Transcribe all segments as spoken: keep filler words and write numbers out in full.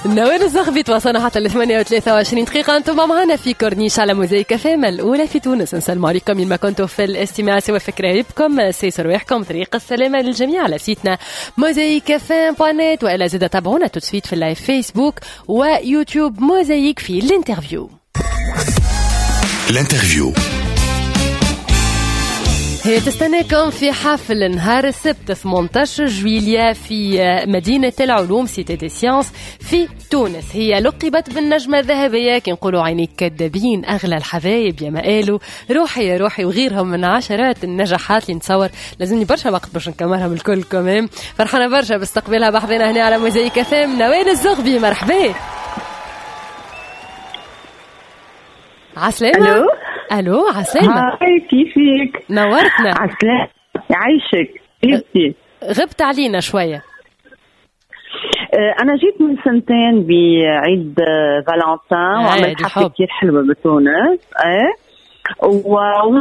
نوال الزغبي تواصلنا حتى ل ثمانية وثلاثين وعشرين دقيقة. أنتم معنا في كورنيش على موزايك كافيم الأولى في تونس. نسلم عليكم من ما كنتم في الاستماع سوى فكرة بكم سيس رواحكم طريق السلامة للجميع على سيتنا موزايك كافيم بوانيت، وإلا زيادة تابعونا تسويت في اللايف فيسبوك ويوتيوب موزايك في الانترفيو. الانترفيو هي تستناكم في حفل نهار السبت ثمانية عشر جويلية في مدينة العلوم سيتي دي سيانس في تونس. هي لقبت بالنجمة الذهبية كي نقولوا عينيك كدابين أغلى الحبايب يا ما قالوا روحي يا روحي، وغيرهم من عشرات النجاحات اللي نتصور لازمني برشا وقت باش نكملهم الكل. كمان فرحانة برشا باستقبالها بحضنا هنا على موزايك فام نوال الزغبي. مرحبا. عسلامة. الو الو عسلامة. هاي كيفك؟ نورتنا. عسلامة يعيشك. كيفتي؟ غبت علينا شوية. أنا جيت من سنتين بعيد فالنتين وعملت حفلة كتير حلوة بتونس. إيه و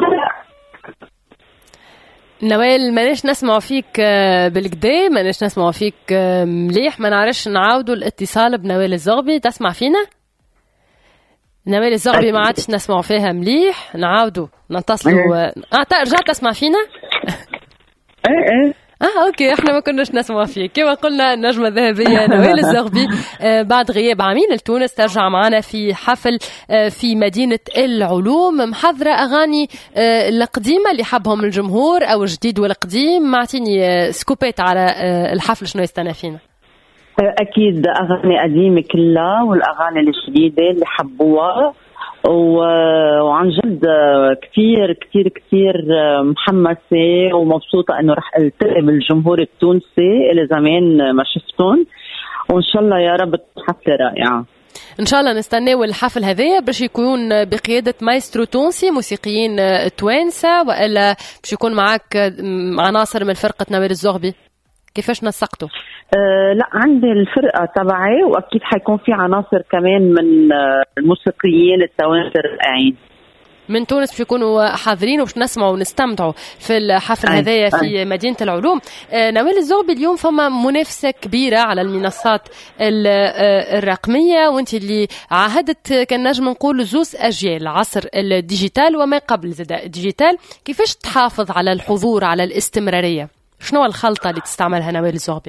نوال ماناش نسمع فيك بالكدا، ماناش نسمع فيك مليح، ما نعرفش نعاودوا الاتصال بنوال الزغبي. تسمع فينا؟ نوال الزغبي ما عادش نسمع فيها مليح، نعاودوا نتصلوا. اه رجعت تسمع فينا؟ ايه ايه اه اوكي، احنا ما كناش نسمع فيك. كما قلنا النجمة الذهبية نوال الزغبي آه بعد غياب عامين لتونس ترجع معنا في حفل آه في مدينة العلوم، محضرة اغاني آه القديمة اللي حبهم الجمهور او الجديد والقديم. معطيني آه سكوبات على آه الحفل شنو يستنى فينا؟ أكيد أغاني قديمة كلها والأغاني الجديدة اللي حبوها، وعن جد كتير كتير كتير محمسة ومبسوطة أنه رح ألتقي بالجمهور التونسي اللي زمان ما شفتون، وإن شاء الله يا رب حفلة رائعة. إن شاء الله نستناو الحفل هذايا باش يكون بقيادة مايسترو تونسي موسيقيين توانسة، وإلا باش يكون معك عناصر من فرقة نوال الزغبي؟ كيفاش نسقته؟ أه لا، عندي الفرقة تبعي وأكيد حيكون في عناصر كمان من الموسيقيين التوانسة الرائعين من تونس باش يكونوا حاضرين وباش نسمعوا ونستمتعوا في الحفل هذايا في أي. مدينة العلوم. أه نوال الزغبي اليوم فما منافسة كبيرة على المنصات الرقمية، وانت اللي عاهدت كان نجم نقول زوز أجيال، عصر الديجيتال وما قبل زاد الديجيتال. كيفاش تحافظ على الحضور على الاستمرارية؟ شنو الخلطة اللي تستعملها نوال الزغبي؟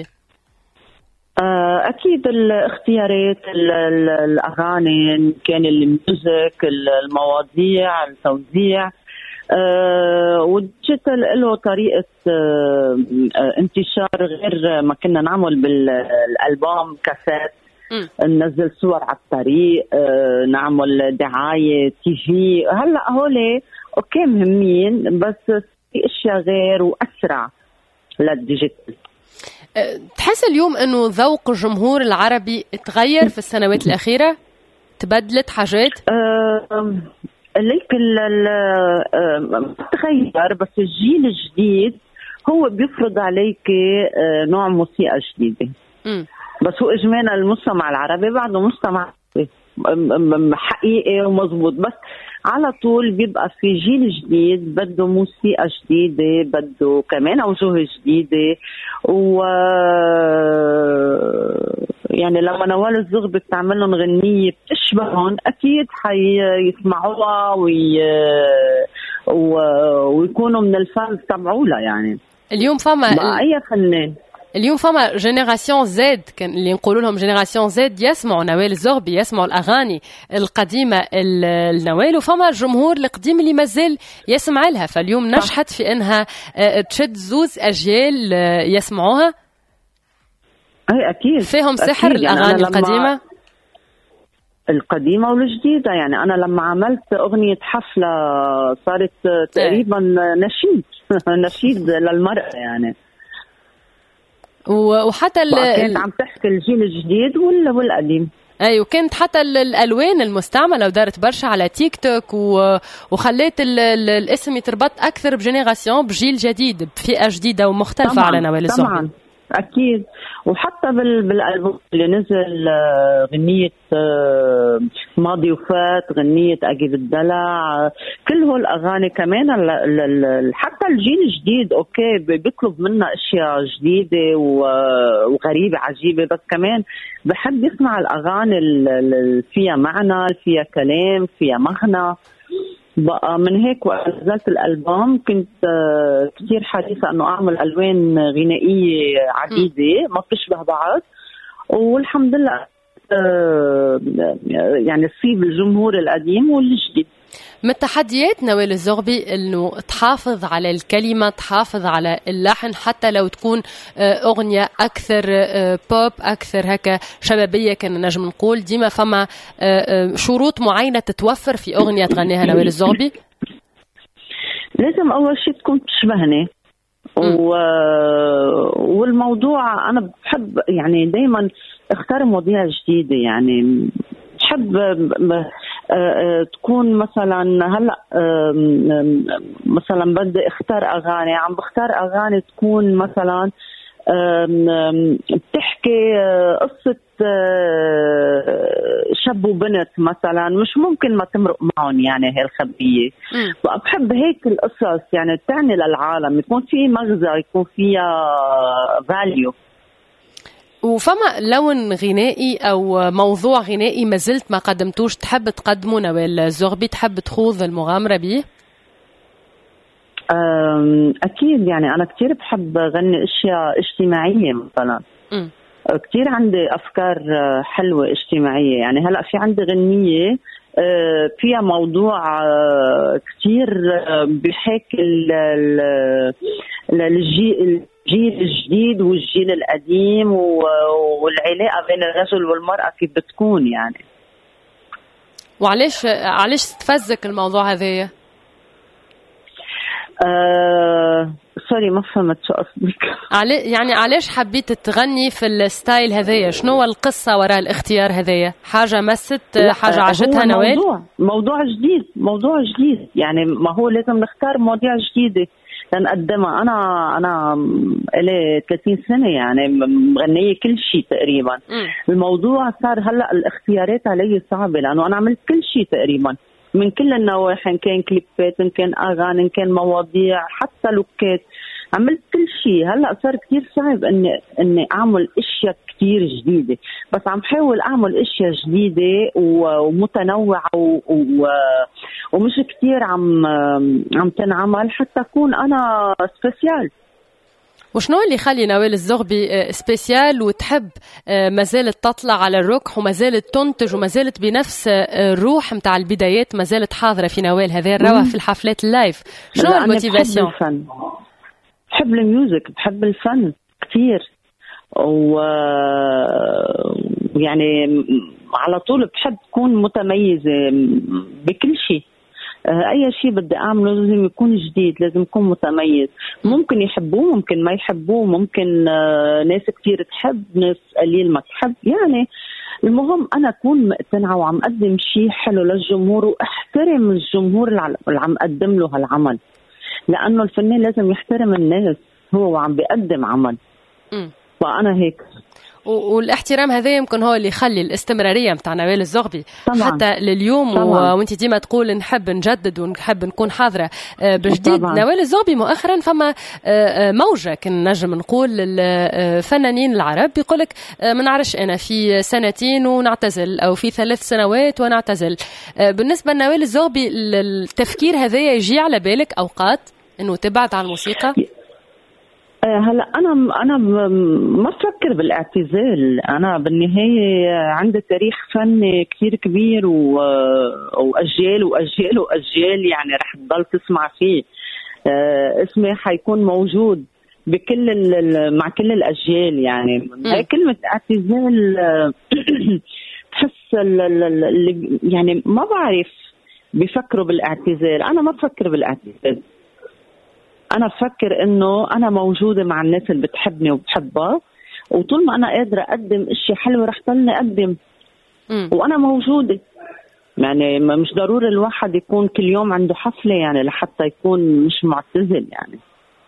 أكيد الاختيارات، الأغاني، كان الميوزك، المواضيع، التوزيع. أه والديجيتال له طريقة أه انتشار غير ما كنا نعمل بالألبوم كاسات، ننزل صور على الطريق، أه نعمل دعاية تي في. هلأ هولي أوكي مهمين، بس في أشياء غير وأسرع للديجيتال. تحس اليوم انه ذوق الجمهور العربي تغير في السنوات الاخيره؟ تبدلت حاجات؟ أه ليك تغير، بس الجيل الجديد هو بيفرض عليك نوع موسيقى جديده. م. بس هو اجمالا المجتمع العربي بعده مجتمع حقيقي ومضبوط، بس على طول بيبقى في جيل جديد بده موسيقى جديدة، بده كمان أوجه جديدة. و يعني لما نوال الزغبي بتعمل لهم غنية بتشبههم أكيد حيسمعوها وي... و... ويكونوا من الفانز تبعولها. يعني اليوم فما أي فنان اليوم فما جينيراسيون زد كان اللي نقولوا لهم جينيراسيون زد يسمعوا نوال الزغبي، يسمعوا الأغاني القديمة النوال، وفما الجمهور القديم اللي مازال يسمع لها. فاليوم نجحت في إنها تشد زوز أجيال يسمعوها. أي أكيد فيهم سحر أكيد. الأغاني يعني القديمة القديمة والجديدة. يعني أنا لما عملت أغنية حفلة صارت تقريبا نشيد نشيد للمرأة يعني، وحتى كانت عم تحكي الجيل الجديد والقديم. اي وكانت حتى الالوان المستعمله ودارت برشا على تيك توك وخلات الاسم يتربط اكثر بجينيراسيون بجيل جديد بفئه جديده ومختلفه على نوال الزغبي. طبعا أكيد. وحتى بالألبوم اللي نزل غنية ماضي وفات، غنية أجيب الدلع، كل هول الأغاني كمان حتى الجيل الجديد أوكي بيطلب منا أشياء جديدة وغريبة عجيبة، بس كمان بحب يسمع الأغاني اللي فيها معنى، فيها كلام، فيها مغنى. بقى من هيك وقت نزلت الألبوم كنت كثير حريصة أنه أعمل ألوان غنائية عديدة ما بتشبه بعض، والحمد لله يعني تصيب الجمهور القديم والجديد. من تحديات نوال الزغبي انه تحافظ على الكلمه، تحافظ على اللحن، حتى لو تكون اغنيه اكثر بوب، اكثر هكا شبابيه كان نجم نقول. ديما فما شروط معينه تتوفر في اغنيه تغنيها نوال الزغبي؟ لازم اول شيء تكون تشبهني، و... والموضوع انا بحب يعني دائما اختار مواضيع جديده، يعني بحب تكون مثلا هلا مثلا بدي اختار اغاني، عم بختار اغاني تكون مثلا بتحكي قصه شاب وبنت مثلا، مش ممكن ما تمرق معهم يعني هي الخبيه. بحب هيك القصص يعني تعني للعالم، يكون في مغزى، يكون فيها فاليو. وفما لون غنائي أو موضوع غنائي ما زلت ما قدمتوش تحب تقدمه نوال الزغبي، تحب تخوض المغامرة به؟ أكيد، يعني أنا كتير بحب غني أشياء اجتماعية مثلا. م. كتير عندي أفكار حلوة اجتماعية، يعني هلأ في عندي غنية فيها موضوع كتير بيحكي الجيل الجيل الجديد والجيل القديم والعلاقة بين الرجل والمرأة كيف بتكون يعني. وعليش عليش تفزك الموضوع هذايا؟ آه، سوري ما فهمت شو قصدك. علي يعني علاش حبيت تغني في الستايل هذايا؟ شنو القصة وراء الاختيار هذايا؟ حاجة مست، حاجة عجتها نوال؟ موضوع موضوع جديد، موضوع جديد يعني، ما هو لازم نختار مواضيع جديدة لنقدمها. أنا أنا إلي ثلاثين سنة يعني مغنية كل شيء تقريبا. م. الموضوع صار هلا الاختيارات علي صعبة، لأنه أنا عملت كل شيء تقريبا من كل النواحي، إن كان كليبات، إن كان أغاني، إن كان مواضيع، حتى لوكات، عملت كل شيء. هلا صار كتير صعب إني إني أعمل أشياء كتير جديدة، بس عم حاول أعمل أشياء جديدة ومتنوعة و... و... ومش كتير عم عم تنعمل حتى أكون أنا سبيسيال. وشنو اللي يخلي نوال الزغبي سبيسيال وتحب ما زالت تطلع على الركح وما زالت تنتج وما زالت بنفس الروح متاع البدايات ما زالت حاضرة في نوال هذا الروح في الحفلات اللايف؟ شنو الموتيفاسيون؟ بحب الفن، بحب الميوزك، بحب الفن كتير، و يعني على طول بحب تكون متميزة بكل شيء. أي شيء بدي أعمله لازم يكون جديد، لازم يكون متميز. ممكن يحبوه، ممكن ما يحبوه، ممكن ناس كتير تحب، ناس قليل ما تحب، يعني المهم أنا أكون مقتنعة وعم أقدم شيء حلو للجمهور، وأحترم الجمهور اللي عم أقدم له هالعمل، لأنه الفنان لازم يحترم الناس هو وعم بيقدم عمل. م. فأنا هيك. والاحترام هذا يمكن هو اللي يخلي الاستمرارية متاع نوال الزغبي طبعاً. حتى لليوم طبعاً. وانت ديما تقول نحب نجدد ونحب نكون حاضرة بجديد. طبعاً. نوال الزغبي مؤخرا فما موجة كنا نجم نقول الفنانين العرب بيقولك ما نعرفش أنا في سنتين ونعتزل أو في ثلاث سنوات ونعتزل. بالنسبة لنوال الزغبي التفكير هذا يجي على بالك أوقات إنه تبعد عن الموسيقى؟ هلا انا انا ما بفكر بالاعتزال. انا بالنهايه عندي تاريخ فني كثير كبير واجيال واجيال واجيال يعني رح تضل تسمع فيه. اسمي حيكون موجود بكل مع كل الاجيال يعني. هي كلمه اعتزال تحس يعني ما بعرف بيفكروا بالاعتزال. انا ما بفكر بالاعتزال، أنا بفكر إنه أنا موجودة مع الناس اللي بتحبني وبحبها، وطول ما أنا قادرة أقدم إشي حلو رح ضلني أقدم. م. وأنا موجودة يعني، مش ضروري الواحد يكون كل يوم عنده حفلة يعني لحتى يكون مش معتزل يعني.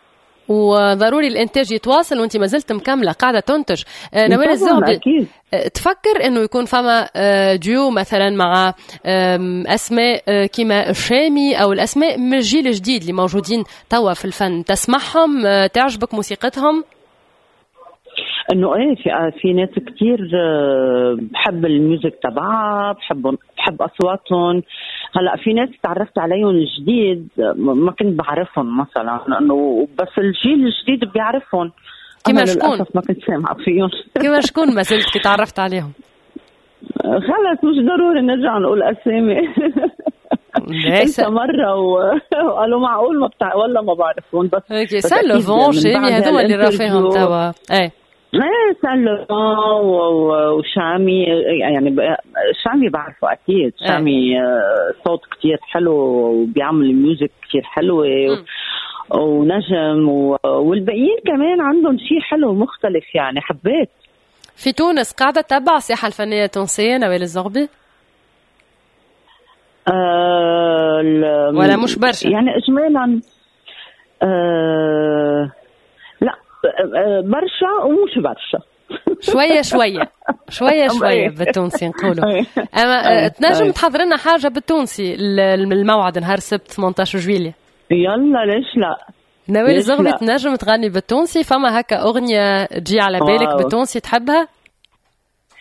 وضروري الانتاج يتواصل، وانت ما زلت مكمله قاعده تنتج. نوال الزغبي، تفكر انه يكون فما ديو مثلا مع اسماء كيما الشامي او الاسماء من الجيل الجديد اللي موجودين توا في الفن، تسمعهم تعجبك موسيقتهم؟ انه ايه في في ناس كتير بحب الميوزك تبعها، بحب بحب اصواتهم. هلا في ناس تعرفت عليهم جديد ما كنت بعرفهم مثلا، انه بس الجيل الجديد بيعرفهم. كيما شكون؟ ما كنت سامعه فيهم. كيما شكون ما زلت كي تعرفت عليهم؟ خلص مش ضروري نرجع نقول اسامي. لسه مرة وقالوا معقول ما بتاع ولا ما بعرفهم. بس اوكي سان لوفون شامي هذول اللي رافعهم توا. ايه ايه سان لوفون وشامي، يعني شامي بعرفه اكيد. شامي صوت كتير حلو وبيعمل ميوزك كتير حلوة ونجم، والباقيين كمان عندهم شيء حلو مختلف يعني حبيت. في تونس قاعدة تتبع الساحة الفنية التونسية نوال الزغبي؟ أه ولا مش برشا؟ يعني اجمالا أه لا برشا ومش برشا. شوية شوية شوية شوية بالتونسي نقولوا. أما تنجم تحضر لنا حاجة بالتونسي الموعد نهار السبت ثمانية عشر جويلية؟ يلا ليش لا. نوال الزغبي تنجم تغني بالتونسي؟ فما هكا أغنية تجي على بالك بالتونسي تحبها؟